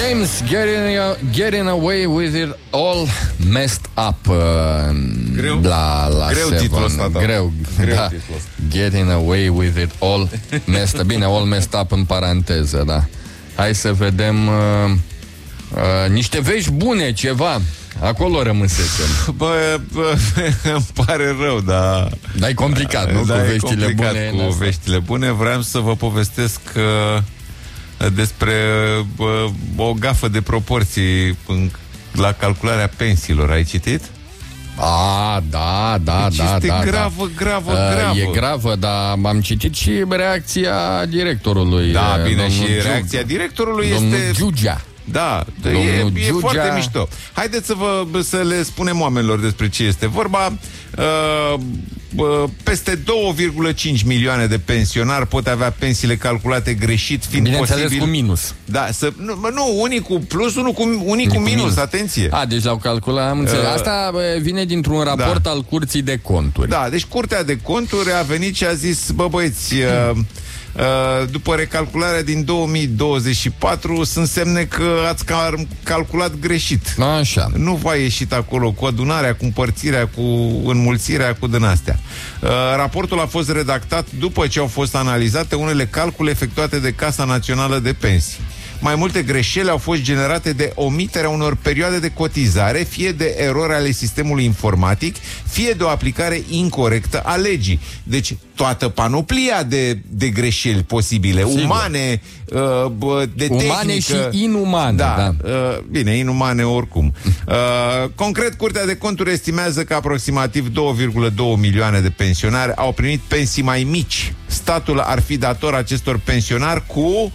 James, getting away with it all messed up. Greu titlul ăsta, da. Greu da. Getting away with it all messed up. Bine, all messed up în paranteză, da. Hai să vedem niște vești bune, ceva. Acolo rămâsesem. Bă, îmi pare rău, dar... Dar e complicat, nu? Da, cu veștile complicat bune. Cu veștile bune. Vreau să vă povestesc despre o gafă de proporții la calcularea pensiilor. Ai citit? Da. Este gravă. E gravă, dar am citit și reacția directorului. Da, bine, și reacția directorului este... Giugea. Da, e foarte mișto. Haideți să le spunem oamenilor despre ce este vorba. Peste 2,5 milioane de pensionari pot avea pensiile calculate greșit, fiind bineînțeles posibil... cu minus. Da, nu, unii cu plus, unii cu minus, atenție. Deci l-au calculat, am înțeles. Asta vine dintr-un raport al Curții de Conturi. Da, deci Curtea de Conturi a venit și a zis, băieți, după recalcularea din 2024 sunt semne că ați calculat greșit. Așa. Nu v-a ieșit acolo cu adunarea, cu împărțirea, cu înmulțirea, cu din-astea. Raportul a fost redactat după ce au fost analizate unele calcule efectuate de Casa Națională de Pensii. Mai multe greșeli au fost generate de omiterea unor perioade de cotizare, fie de erori ale sistemului informatic, fie de o aplicare incorectă a legii. Deci toată panoplia de greșeli posibile, sigur, umane, de umane tehnică, și inumane. Da. Bine, inumane oricum. Concret, Curtea de Conturi estimează că aproximativ 2,2 milioane de pensionari au primit pensii mai mici. Statul ar fi dator acestor pensionari cu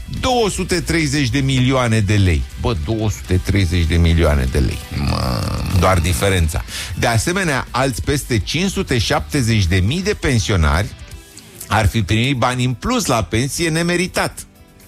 230 de milioane de lei. 230 de milioane de lei. Doar diferența. De asemenea, alți peste 570.000 de pensionari ar fi primit bani în plus la pensie nemeritat.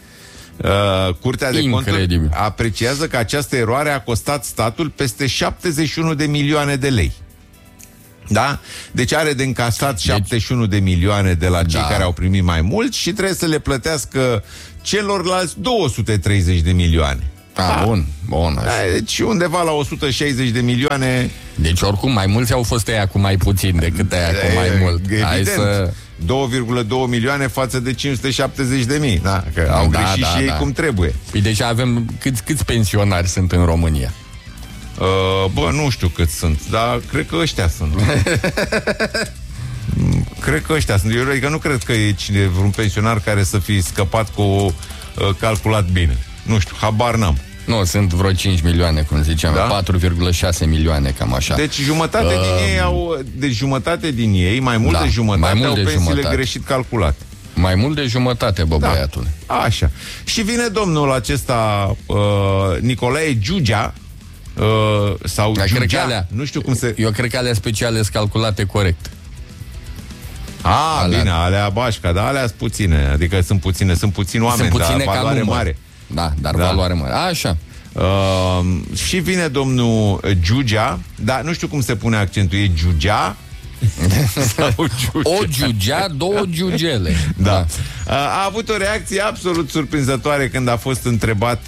Curtea de Conturi apreciază că această eroare a costat statul peste 71 de milioane de lei. Da? Deci are de încasat 71 de milioane de la cei care au primit mai mult și trebuie să le plătească celorlalți 230 de milioane. Bun. Deci undeva la 160 de milioane. Deci oricum mai mulți au fost ăia cu mai puțin decât ăia cu mai mult. Evident. 2,2 milioane față de 570 de mii. Da, că au greșit și ei cum trebuie. Păi deja avem câți pensionari sunt în România? Nu știu cât sunt, dar cred că ăștia sunt. Cred că ăștia sunt. Eu nu cred că e vreun pensionar care să fi scăpat cu calculat bine. Nu știu, habar n-am. Nu, sunt vreo 5 milioane, cum ziceam, da? 4,6 milioane, cam așa. Deci jumătate din ei, mai mult de jumătate, au pensiile greșit calculate. Mai mult de jumătate, băiatul. Așa. Și vine domnul acesta, Nicolae Giugea, sau Giugea, nu știu cum se... Eu cred că alea speciale sunt calculate corect. Bine, alea bașca, dar alea sunt puține. Adică sunt puțini oameni, dar valoare mare. Da, dar valoare mare. Așa. Și vine domnul Giugea, dar nu știu cum se pune accentul, e Giugea? O giugea, două giugele. Da. A avut o reacție absolut surprinzătoare când a fost întrebat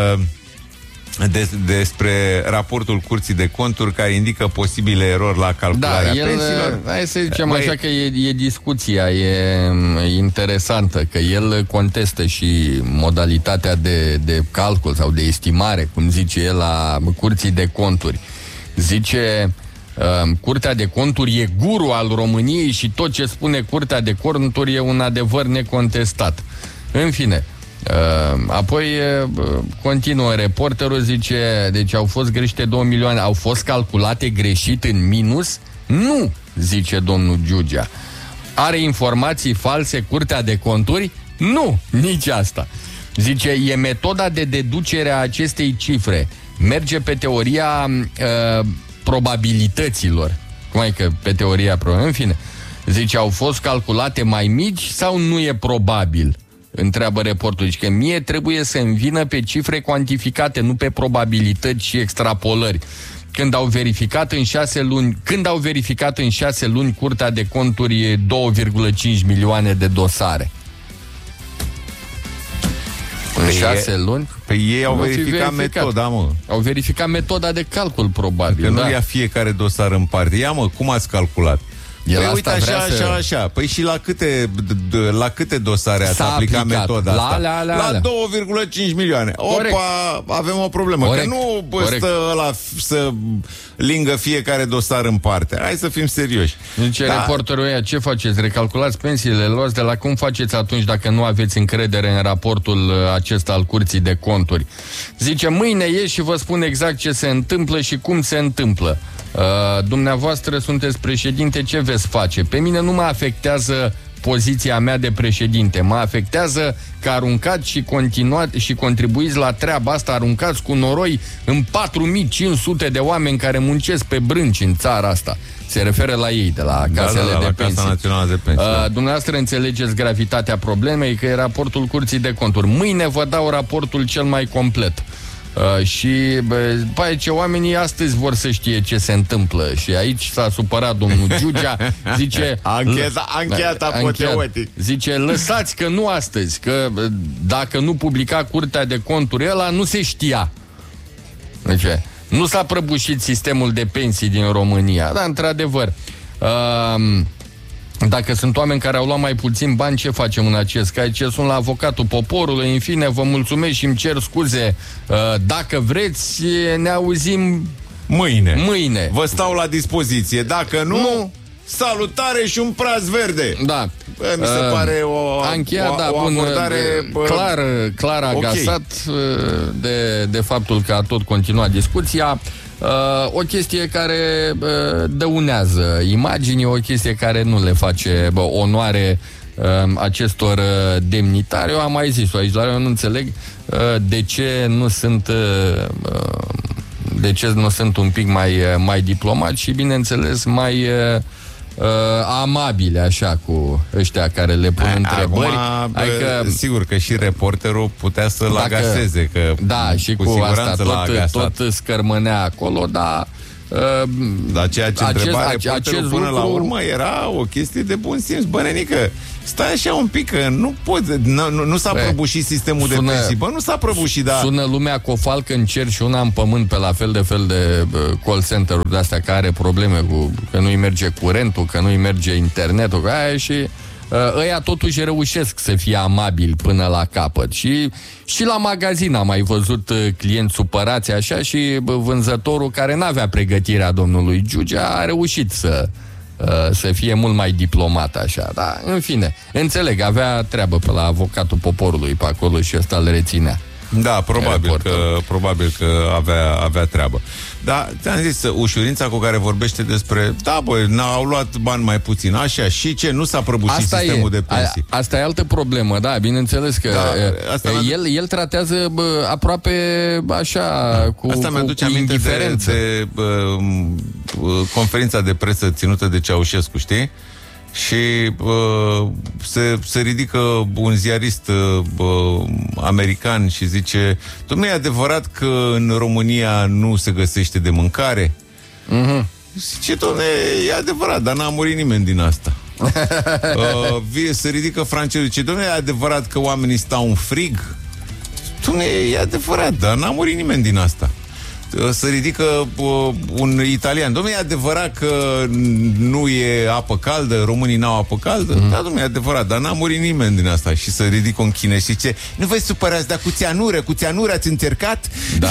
despre raportul Curții de Conturi care indică posibile erori la calcularea pensiilor. Hai să zicem așa că e discuția, e interesantă, că el contestă și modalitatea de calcul sau de estimare, cum zice el, la Curții de Conturi. Zice, Curtea de Conturi e guru al României și tot ce spune Curtea de Conturi e un adevăr necontestat. În fine, apoi continuă reporterul, zice, deci au fost greșite 2 milioane, au fost calculate greșit în minus? Nu, zice domnul Giugea. Are informații false Curtea de Conturi? Nu, nici asta. Zice, e metoda de deducere a acestei cifre. Merge pe teoria probabilităților. Cum e că pe teoria în fine. Zice, au fost calculate mai mici sau nu e probabil? Întreabă reportul. Zice că mie trebuie să-mi vină pe cifre cuantificate, nu pe probabilități și extrapolări. Când au verificat în 6 luni Curtea de Conturi 2,5 milioane de dosare. În 6 luni? Pe ei au verificat metoda, mă. Au verificat metoda de calcul, probabil. Că nu ia fiecare dosar în parte. Ia, mă, cum ați calculat? Păi uite, așa. Păi și la câte dosare ați aplicat metoda asta? La 2,5 milioane. Opa, avem o problemă. Corect. Că nu stă ăla să lingă fiecare dosar în parte. Hai să fim serioși. Zice reporterul ăia, ce faceți? Recalculați pensiile, luați de la cum faceți atunci dacă nu aveți încredere în raportul acesta al Curții de Conturi? Zice, mâine ieși și vă spun exact ce se întâmplă și cum se întâmplă. Dumneavoastră sunteți președinte, ce veți face? Pe mine nu mă afectează poziția mea de președinte, mă afectează că aruncați și contribuiți la treaba asta, aruncați cu noroi în 4500 de oameni care muncesc pe brânci în țara asta. Se referă la ei, de la casele de pensii. Casa Națională de Pensii. Dumneavoastră înțelegeți gravitatea problemei, că e raportul Curții de Conturi. Mâine vă dau raportul cel mai complet. Și ce oamenii astăzi vor să știe ce se întâmplă. Și aici s-a supărat domnul Giugea. Zice Ancheta apoteotic. Zice, lăsați că nu astăzi, că dacă nu publica Curtea de Conturi ăla, nu se știa. Zice, nu s-a prăbușit sistemul de pensii din România. Dar într-adevăr, dacă sunt oameni care au luat mai puțin bani, ce facem în acest caz? Ce sunt la avocatul poporului? În fine, vă mulțumesc și îmi cer scuze. Dacă vreți, ne auzim mâine. Vă stau la dispoziție. Dacă nu, salutare și un praz verde. Da. Mi se pare o abordare clar agasat de faptul că a tot continuat discuția. O chestie care dăunează imaginii, o chestie care nu le face onoare acestor demnitari. Eu am mai zis-o aici, dar eu nu înțeleg de ce nu sunt un pic mai diplomați și, bineînțeles, mai amabile, așa, cu ăștia care le pun întrebări. Adică, sigur că și reporterul putea să-l agaseze, că și cu asta tot scărmânea acolo, dar ceea ce întreba reporterul până la urmă era o chestie de bun simț. Bă, nenică, stai așa un pic, că nu poți, nu s-a prăbușit sistemul de pensii. Bă, nu s-a prăbușit, dar... Sună lumea cu o falcă în cer și una în pământ pe la fel de call center-uri de astea care are probleme cu că nu-i merge curentul, că nu-i merge internetul, că aia și... ăia totuși reușesc să fie amabili până la capăt. Și la magazin am mai văzut clienți supărați așa și vânzătorul care n-avea pregătirea domnului Giugea a reușit să fie mult mai diplomat așa. Dar, în fine, înțeleg, avea treabă pe la avocatul poporului pe acolo și ăsta îl reținea. Da, probabil că avea treabă. Dar ți-am zis, ușurința cu care vorbește despre, n-au luat bani mai puțin, așa, și ce, nu s-a prăbușit sistemul de pensii. Asta e altă problemă, da, bineînțeles că el tratează aproape așa, cu asta mi-aduce aminte de conferința de presă ținută de Ceaușescu, știi? Și se ridică un ziarist american și zice: dom'le, e adevărat că în România nu se găsește de mâncare? Zice: dom'le, e adevărat, dar n-a murit nimeni din asta. Se ridică francezul, zice: dom'le, e adevărat că oamenii stau în frig? Dom'le, e adevărat, dar n-a murit nimeni din asta. Se ridică un italian: dom'le, e adevărat că nu e apă caldă, românii n-au apă caldă? Da, dom'le, e adevărat, dar n-a murit nimeni din asta. Și se ridică un chinez și zice: nu vă supărați, dar cu țianură ați încercat? Da.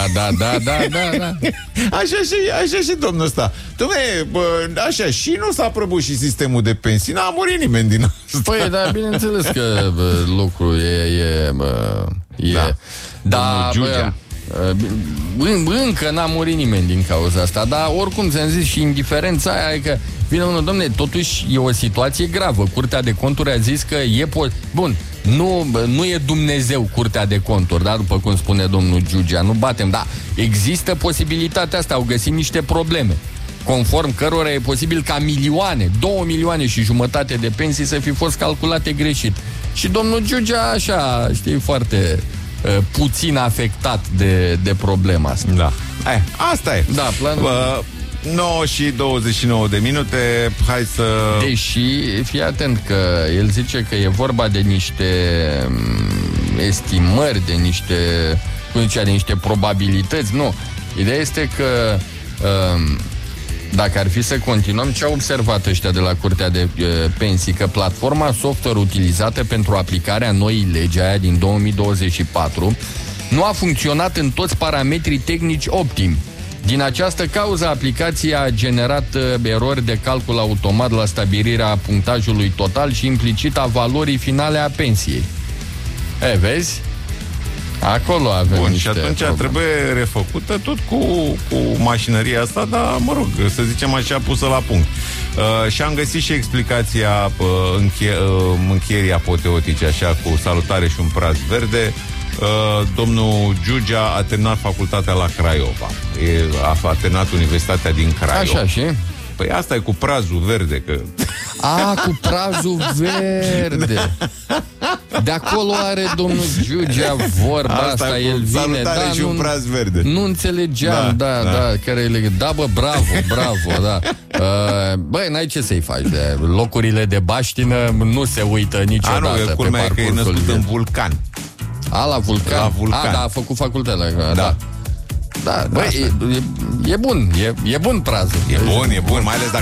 Așa și domnul ăsta: dom'le, așa, și nu s-a prăbușit sistemul de pensii, n-a murit nimeni din asta. Păi, da, bineînțeles că lucrul Da, încă n-a murit nimeni din cauza asta. Dar oricum ți-am zis, și indiferența aia, că vine unul, domne, totuși e o situație gravă. Curtea de Conturi a zis că bun, nu e Dumnezeu Curtea de Conturi, da, după cum spune domnul Giugea, nu batem, dar există posibilitatea asta, au găsit niște probleme conform cărora e posibil ca 2 milioane și jumătate de pensii să fi fost calculate greșit. Și domnul Giugea, așa, știi, foarte puțin afectat de problema asta. Da. Asta e. Da, planul. 9 și 29 de minute. Hai să... Deși, fii atent că el zice că e vorba de niște estimări, de niște, cum zicea, de niște probabilități. Nu. Ideea este că dacă ar fi să continuăm, ce au observat ăștia de la Curtea de Pensii? Că platforma software utilizată pentru aplicarea noii legi, aia din 2024, nu a funcționat în toți parametrii tehnici optimi. Din această cauză, aplicația a generat erori de calcul automat la stabilirea punctajului total și implicit a valorii finale a pensiei. Vezi? Acolo avem. Bun, niște și atunci probleme. trebuie refăcută tot cu mașinăria asta, dar, mă rog, să zicem așa, pusă la punct. Și am găsit și explicația încheierii apoteotice, așa, cu salutare și un praz verde. Domnul Giugea a terminat facultatea la Craiova. A terminat Universitatea din Craiova. Așa, și? Păi asta e cu prazul verde, că... Cu prazul verde. De acolo are domnul Giugea vorba asta, el vine. Salutare și un praz verde. Nu înțelegeam, da, care e legat. Da, bă, bravo, da. Băi, n-ai ce să-i faci. Locurile de baștină nu se uită niciodată pe culmea e că e născut în Vulcan. La Vulcan? La Vulcan. Da, a făcut facultatea. Da. Da, băi, e bun, e bun prazul. E bun, mai ales dacă